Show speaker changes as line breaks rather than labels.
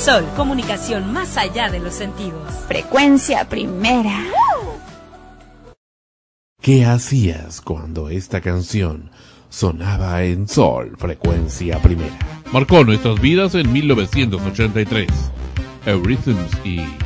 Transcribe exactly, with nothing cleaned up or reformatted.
Sol, comunicación más allá de los sentidos.
Frecuencia Primera.
¿Qué hacías cuando esta canción sonaba en Sol, Frecuencia Primera?
Marcó nuestras vidas en mil novecientos ochenta y tres. Eurythms y